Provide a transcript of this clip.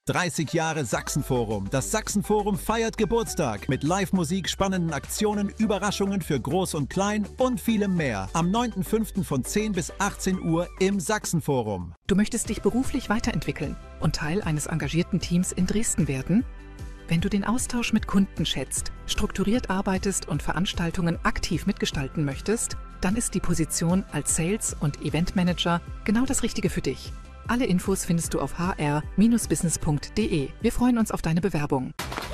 30 Jahre Sachsenforum. Das Sachsenforum feiert Geburtstag mit Live-Musik, spannenden Aktionen, Überraschungen für Groß und Klein und vielem mehr. Am 9.5. von 10 bis 18 Uhr im Sachsenforum. Du möchtest dich beruflich weiterentwickeln und Teil eines engagierten Teams in Dresden werden? Wenn du den Austausch mit Kunden schätzt, strukturiert arbeitest und Veranstaltungen aktiv mitgestalten möchtest, dann ist die Position als Sales- und Eventmanager genau das Richtige für dich. Alle Infos findest du auf hr-business.de. Wir freuen uns auf deine Bewerbung.